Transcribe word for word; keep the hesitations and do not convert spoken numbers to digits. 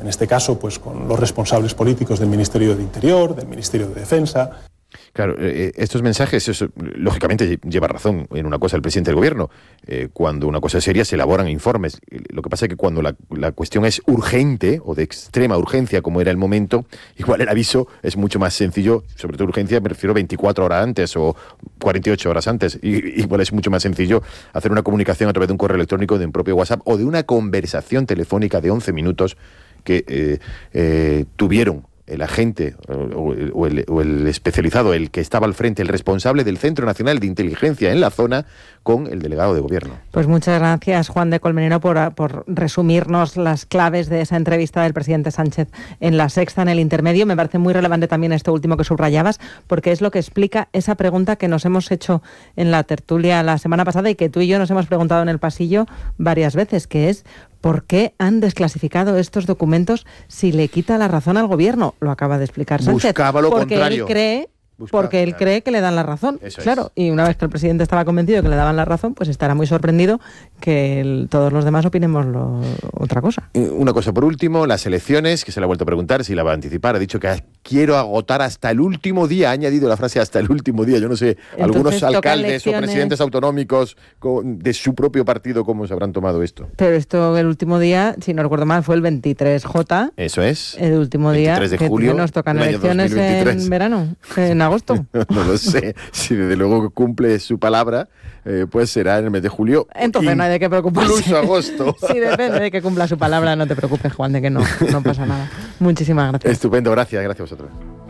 en este caso pues con los responsables políticos del Ministerio de Interior, del Ministerio de Defensa. Claro, eh, estos mensajes, eso, lógicamente lleva razón en una cosa el presidente del gobierno. Eh, cuando una cosa es seria se elaboran informes. Lo que pasa es que cuando la, la cuestión es urgente o de extrema urgencia, como era el momento, igual el aviso es mucho más sencillo, sobre todo urgencia, me refiero veinticuatro horas antes o cuarenta y ocho horas antes. Y, igual es mucho más sencillo hacer una comunicación a través de un correo electrónico, de un propio WhatsApp o de una conversación telefónica de once minutos que eh, eh, tuvieron el agente o el, o, el, o el especializado, el que estaba al frente, el responsable del Centro Nacional de Inteligencia en la zona, con el delegado de gobierno. Pues muchas gracias, Juan de Colmenero, por, por resumirnos las claves de esa entrevista del presidente Sánchez en La Sexta, en El Intermedio. Me parece muy relevante también esto último que subrayabas, porque es lo que explica esa pregunta que nos hemos hecho en la tertulia la semana pasada y que tú y yo nos hemos preguntado en el pasillo varias veces, que es: ¿por qué han desclasificado estos documentos si le quita la razón al gobierno? Lo acaba de explicar Sánchez. Buscaba lo porque contrario. Él cree, Buscaba, porque él claro. cree que le dan la razón. Eso claro, es. y una vez que el presidente estaba convencido de que le daban la razón, pues estará muy sorprendido que el, todos los demás opinemos lo, otra cosa. Una cosa por último, las elecciones, que se le ha vuelto a preguntar si la va a anticipar. Ha dicho que quiero agotar hasta el último día. Ha añadido la frase hasta el último día. Yo no sé, Entonces, algunos alcaldes elecciones... o presidentes autonómicos de su propio partido, ¿cómo se habrán tomado esto? Pero esto, el último día, si no recuerdo mal, fue el veintitrés J. Eso es. El último día veintitrés de que julio, nos tocan del año elecciones dos mil veintitrés. En verano, en agosto. No lo sé. Si desde luego cumple su palabra, eh, pues será en el mes de julio. Entonces no hay de qué preocuparse. Incluso agosto. Sí, depende de que cumpla su palabra. No te preocupes, Juan, de que no, no pasa nada. Muchísimas gracias. Estupendo, gracias, gracias a vosotros.